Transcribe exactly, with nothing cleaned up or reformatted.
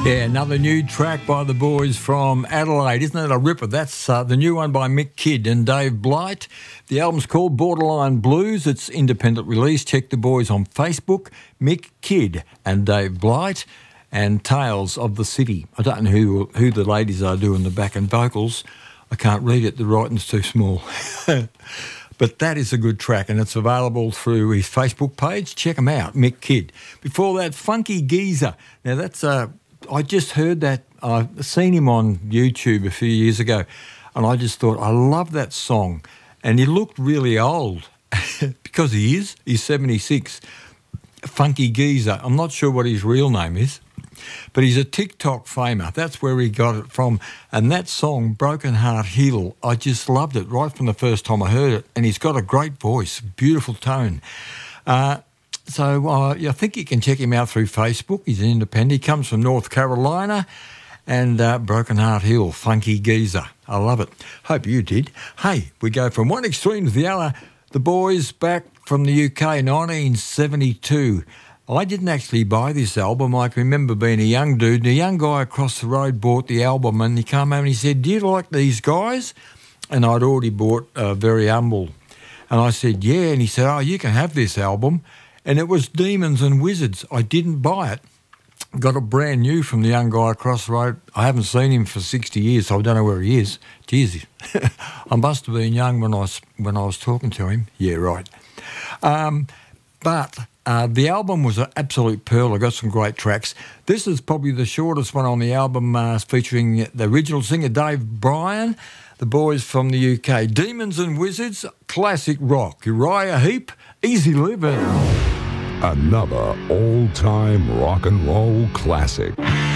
Yeah, another new track by the boys from Adelaide. Isn't it a ripper? That's uh, the new one by Mick Kidd and Dave Blight. The album's called Borderline Blues. It's independent release. Check the boys on Facebook, Mick Kidd and Dave Blight, and Tales of the City. I don't know who who the ladies are doing the back and vocals. I can't read it. The writing's too small. But that is a good track, and it's available through his Facebook page. Check him out, Mick Kidd. Before that, Funky Geezer. Now, that's a... I just heard that, I've seen him on YouTube a few years ago, and I just thought, I love that song. And he looked really old, because he is. He's seventy-six. Funky Geezer. I'm not sure what his real name is, but he's a TikTok famer. That's where he got it from. And that song, Broken Heart Hill, I just loved it right from the first time I heard it. And he's got a great voice, beautiful tone. Uh, So uh, I think you can check him out through Facebook. He's an independent. He comes from North Carolina. And uh, Broken Heart Hill, Funky Geezer. I love it. Hope you did. Hey, we go from one extreme to the other. The boys back from the U K, nineteen seventy-two. I didn't actually buy this album. I can remember being a young dude. And a young guy across the road bought the album, and he came home and he said, "Do you like these guys?" And I'd already bought uh, Very Humble. And I said, "Yeah." And he said, "Oh, you can have this album." And it was Demons and Wizards. I didn't buy it. Got it brand new from the young guy across the road. I haven't seen him for sixty years, so I don't know where he is. Jeez, I must have been young when I was, when I was talking to him. Yeah, right. Um, but uh, the album was an absolute pearl. I got some great tracks. This is probably the shortest one on the album, uh, featuring the original singer, Dave Bryan, the boys from the U K. Demons and Wizards, classic rock. Uriah Heep, Easy Living. Another all-time rock and roll classic.